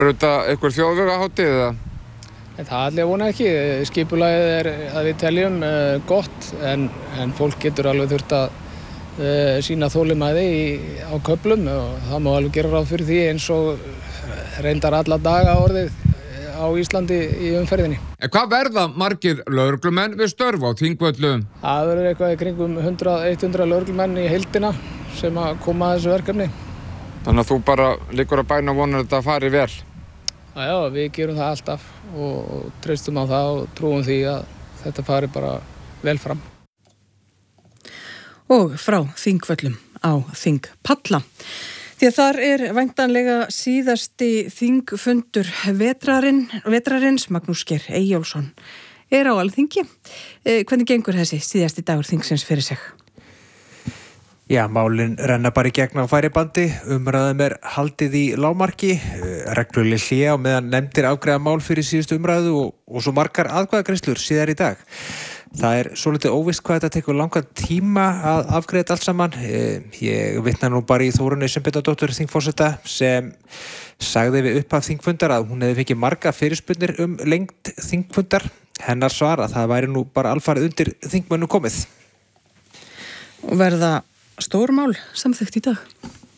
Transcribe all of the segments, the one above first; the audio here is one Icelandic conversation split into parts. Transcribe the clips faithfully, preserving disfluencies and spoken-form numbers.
Er þetta einhver þjóðvegahátíð eða? Það allir vona ekki. Skipulagið er að við teljum uh, gott en, en fólk getur alveg þurft að uh, sýna þolinmæði í, á köflum og það má alveg gera ráð fyrir því eins og reyndar alla daga orðið á Íslandi í umferðinni. En hvað verða margir lögreglumenn við störf á Þingvöllum? Það verður eitthvað í kringum hundrað til hundrað lögreglumenn í heildina sem að koma að þessu verkefni. Þannig að þú bara liggur að bæna vonar þetta fari vel? Já, já, við gerum það alltaf og treystum á það og trúum því að þetta fari bara vel fram. Og frá Þingvöllum á Þingpalla. Því að þar er væntanlega síðasti þingfundur vetrarinn, vetrarins Magnús Geir Eyjólfsson er á Alþingi. Eh, hvernig gengur þessi síðasti dagur þingsins fyrir sig? Já, málin renna bara í gegn á færibandi, umræðum er haldið í lágmarki, regluleg hlé á meðan nefndir afgreiða mál fyrir síðustu umræðu og, og svo margar atkvæðagreiðslur síðar í dag. Það er svolítið óvíst hvað þetta tekur langan tíma að afgreiða allt saman. Ég vitna nú bara í Þórunni Sveinbjarnardóttur þingforseta sem sagði við upphaf þingfundar að hún hefði fengið marga fyrirspurnir um lengd þingfundar. Hennar svar að það væri nú bara alfarið undir þingmönnum komið. Og verða stórmál samþykkt í dag?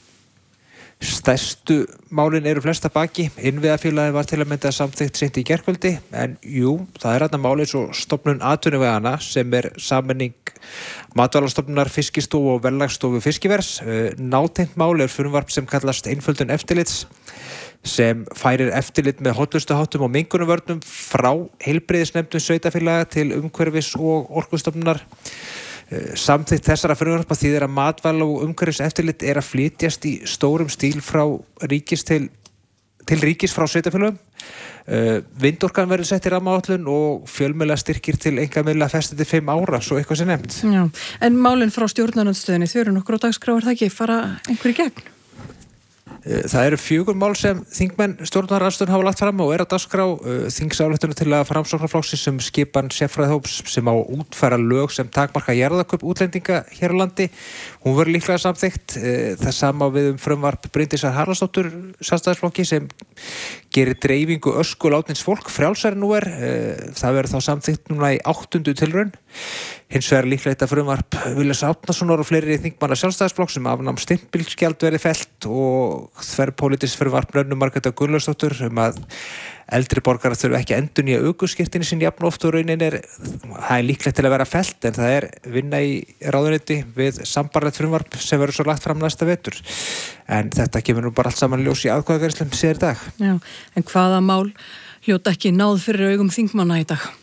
Stærstu málin eru flesta baki. Innviðafélagið var til að mynda samþykkt seint í gærkvöldi, en jú, það er þarna málið svo stofnun atvinnuvegana sem er sameining Matvælastofnunar, Fiskistofu og Verðlagsstofu fiskivers. Nátengt mál er frumvarp sem kallast einföldun eftirlits sem færir eftirlit með hollustuháttum og mengunarvörnum frá heilbrigðisnefndum sveitarfélaga til umhverfis- og orkustofnunar. Samþykkt þessara frumvarpa þýðir að matvæla og umhverfiseftirlit er að flytjast í stórum stíl frá ríkis til, til ríkis frá sveitarfélögum. Uh, vindorkan verður sett í rammaáætlun og fjölmiðla styrkir til einkamiðla festið til fimm ára, svo eitthvað sem nefnt. Já, en málin frá stjórnarandstöðinni, þau eru nokkur á dagskrá, er það ekki fara einhverju gegn? Það eru fjögur mál sem þingmenn stjórnarandstöðin hafa lagt fram og er á dagskrá. Þingsályktun til að Framsóknarflokksins sem skipan sérfræðihóps sem á útfæra lög sem takmarka jarðakaup útlendinga hér á landi. Hún verður líklega samþykkt. Það sama við um frumvarp Bryndísar Haraldsdóttur Sjálfstæðisflokki sem gerir dreifingu ösku látins fólk frjálsari nú er. Það verður þá samþykkt núna í áttundu tilraun. Hins vegar líklegt að frumvarp Viljars Árnasonar og fleiri þingmanna Sjálfstæðisflokks sem afnám stimpilgjald verði fellt og þverrpólitískt frumvarp Önnu Margrétar Gunnlaugsdóttur um að eldri borgarar þurfi ekki að endurnýja ökuskírteini sín jafn oft og raunin er það er líklegt til að vera fellt en það er vinna í ráðuneyti við sambærilegt frumvarp sem verður svo lagt fram næsta vetur. En þetta kemur nú bara allt saman ljós í atkvæðagreiðslum síðar í dag. Já, en hvaða mál hljóta ekki náð fyrir augum þingmanna í dag?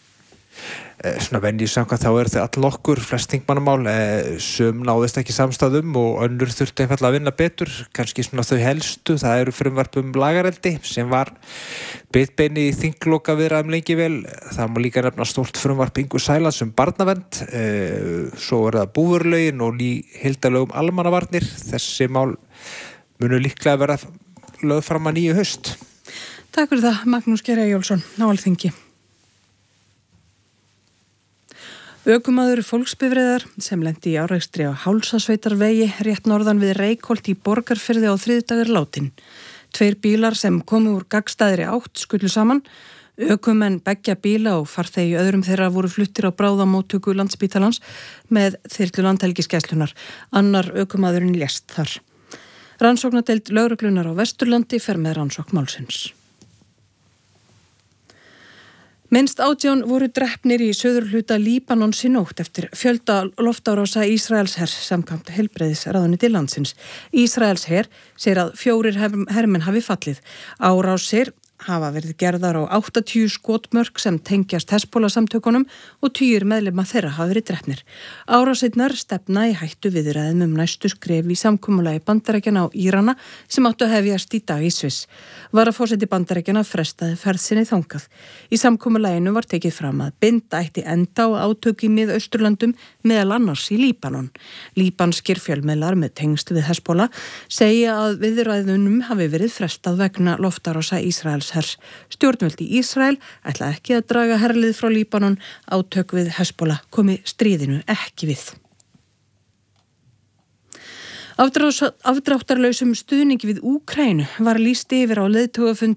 Svona venju samkvæmt þá eru þau allnokkur flest þingmannamál, sum náðist ekki samstæðum og önnur þurfti einfallega að vinna betur, kannski svona þau helstu, það eru frumvarp um lagareldi sem var bitbeini í þingloka viðræðum lengi vel, það má líka nefna stórt frumvarp Ingu Sælands um barnavernd, svo er það búvörulögin og ný heildarlög um almannavarnir, þessi mál munu líklega vera lögð fram að nýju haust. Takk fyrir það, Magnús Geir Eyjólfsson á Alþingi. Ökumaður fólksbifreiðar sem lenti í árekstri á Hálsasveitarvegi rétt norðan við Reykholt í Borgarfirði á þriðjudag er látin. Tveir bílar sem komu úr gagnstæðri átt skullu saman. Ökumenn beggja bíla og farþegi öðrum þeirra voru fluttir á bráðamóttöku Landspítalans með þyrlu Landhelgisgæslunnar. Annar ökumaðurinn lést þar. Rannsóknardeild lögreglunar á Vesturlandi fer með rannsókn málsins. Minnst átján voru drepnir í suðurhluta Líbanons í nótt eftir fjölda loftárása Ísraelshers samkvæmt heilbrigðisráðuneyti landsins. Ísraelsher segir að fjórir hermenn hafi fallið. Árásir hafa verið gerðar á áttatíu skotmörk sem tengjast Hezbollah-samtökunum og tugir meðlima þeirra hafa verið drepnir. Árásirnar stefna í hættu viðræðum um næstu skref í samkomulagi Bandaríkjanna á Írana sem áttu að hefjast í dag í Sviss. Varaforseti Bandaríkjanna frestaði ferð sinni þangað. Í samkomulaginu var tekið fram að binda ætti enda á átök í Mið-Austurlöndum meðal annars í Líbanon. Líbanskir fjölmiðlar með tengsl við Hezbollah segja að viðræðunum hafi verið frestað vegna loftárása Ísraels hers. Stjórnvöld í Ísrael ætla ekki að draga herlið frá Líbanon, átök við Hezbollah komi stríðinu ekki við. Afdráttarlausum stuðningi við Úkraínu var lýst yfir á leiðtogafund